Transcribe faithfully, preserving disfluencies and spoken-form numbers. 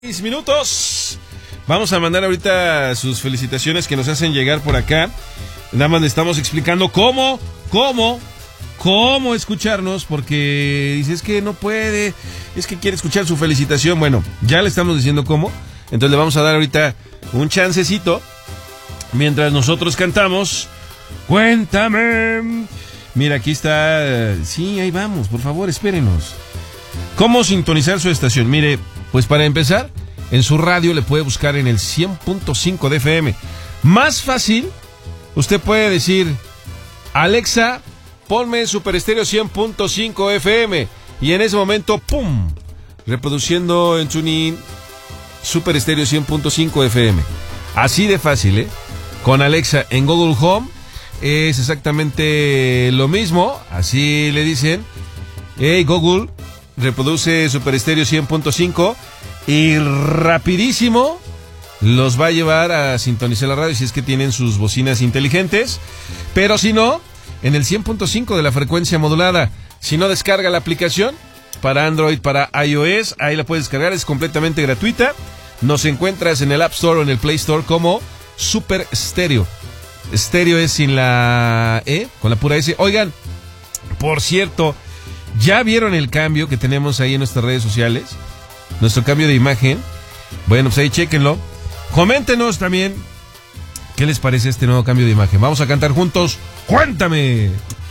Seis minutos. Vamos a mandar ahorita sus felicitaciones que nos hacen llegar por acá. Nada más le estamos explicando cómo, cómo, cómo escucharnos, porque dice, es que no puede, es que quiere escuchar su felicitación. Bueno, ya le estamos diciendo cómo. Entonces le vamos a dar ahorita un chancecito mientras nosotros cantamos. Cuéntame. Mira, aquí está. Sí, ahí vamos, por favor, espérenos. ¿Cómo sintonizar su estación? Mire, pues para empezar, en su radio le puede buscar en el cien punto cinco de F M. Más fácil, usted puede decir, Alexa, ponme Super Estéreo cien punto cinco F M. Y en ese momento, ¡pum!, reproduciendo en TuneIn Super Estéreo cien punto cinco F M. Así de fácil, ¿eh? Con Alexa en Google Home es exactamente lo mismo. Así le dicen, hey Google, reproduce Super Estéreo cien punto cinco y rapidísimo los va a llevar a sintonizar la radio si es que tienen sus bocinas inteligentes. Pero si no, en el cien punto cinco de la frecuencia modulada. Si no, descarga la aplicación para Android, para iOS, ahí la puedes descargar, es completamente gratuita. Nos encuentras en el App Store o en el Play Store como Super Estéreo. Estéreo es sin la E, con la pura S. Oigan, por cierto, ¿ya vieron el cambio que tenemos ahí en nuestras redes sociales? Nuestro cambio de imagen. Bueno, pues ahí chéquenlo. Coméntenos también qué les parece este nuevo cambio de imagen. Vamos a cantar juntos. ¡Cuéntame!